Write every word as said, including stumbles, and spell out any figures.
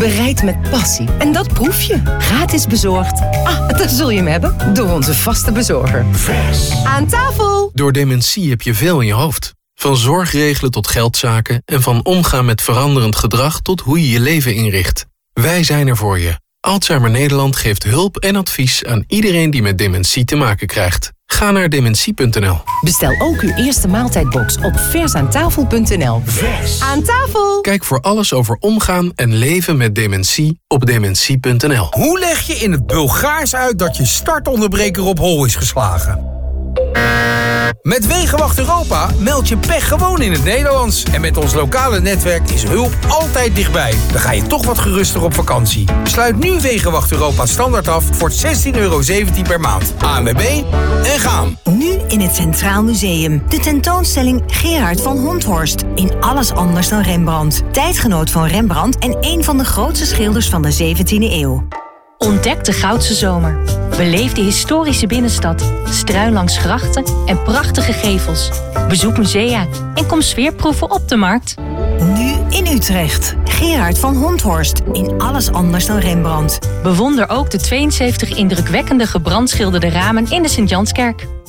Bereid met passie. En dat proef je. Gratis bezorgd. Ah, daar zul je hem hebben. Door onze vaste bezorger. Fresh. Aan tafel. Door dementie heb je veel in je hoofd. Van zorgregelen tot geldzaken en van omgaan met veranderend gedrag tot hoe je je leven inricht. Wij zijn er voor je. Alzheimer Nederland geeft hulp en advies aan iedereen die met dementie te maken krijgt. Ga naar dementie punt n l. Bestel ook uw eerste maaltijdbox op versaantafel punt n l. Vers. Aan tafel. Kijk voor alles over omgaan en leven met dementie op dementie punt n l. Hoe leg je in het Bulgaars uit dat je startonderbreker op hol is geslagen? Met Wegenwacht Europa meld je pech gewoon in het Nederlands. En met ons lokale netwerk is hulp altijd dichtbij. Dan ga je toch wat geruster op vakantie. Sluit nu Wegenwacht Europa standaard af voor zestien euro zeventien per maand. A N W B en gaan. Nu in het Centraal Museum. De tentoonstelling Gerard van Honthorst. In alles anders dan Rembrandt. Tijdgenoot van Rembrandt en een van de grootste schilders van de zeventiende eeuw. Ontdek de Goudse Zomer. Beleef de historische binnenstad, struin langs grachten en prachtige gevels. Bezoek musea en kom sfeerproeven op de markt. Nu in Utrecht. Gerard van Honthorst. In alles anders dan Rembrandt. Bewonder ook de tweeënzeventig indrukwekkende gebrandschilderde ramen in de Sint-Janskerk.